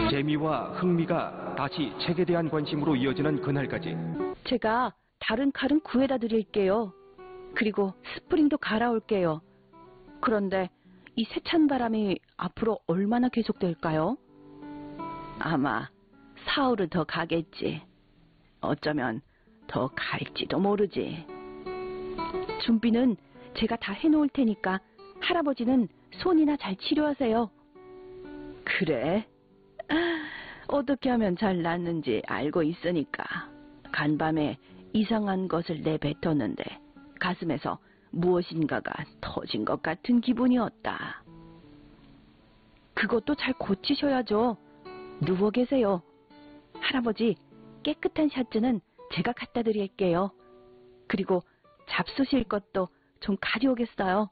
재미와 흥미가 다시 책에 대한 관심으로 이어지는 그날까지 제가 다른 칼은 구해다 드릴게요. 그리고 스프링도 갈아올게요. 그런데 이 세찬 바람이 앞으로 얼마나 계속될까요? 아마 사흘은 더 가겠지. 어쩌면 더 갈지도 모르지. 준비는 제가 다 해놓을 테니까 할아버지는 손이나 잘 치료하세요. 그래? 어떻게 하면 잘 낫는지 알고 있으니까. 간밤에 이상한 것을 내뱉었는데 가슴에서 무엇인가가 터진 것 같은 기분이었다. 그것도 잘 고치셔야죠. 누워 계세요. 할아버지, 깨끗한 샤츠는 제가 갖다 드릴게요. 그리고 잡수실 것도 좀 가져오겠어요.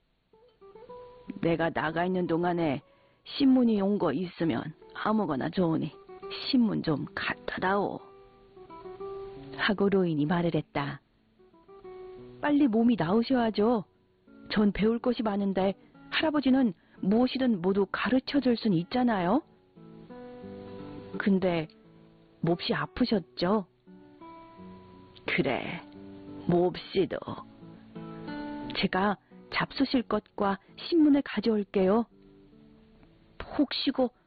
내가 나가 있는 동안에 신문이 온 거 있으면 아무거나 좋으니 신문 좀 갖다 다오. 하고 로인이 말을 했다. 빨리 몸이 나으셔야죠. 전 배울 것이 많은데 할아버지는 무엇이든 모두 가르쳐줄 순 있잖아요. 근데 몹시 아프셨죠? 그래, 몹시도. 제가 잡수실 것과 신문을 가져올게요. 혹 쉬고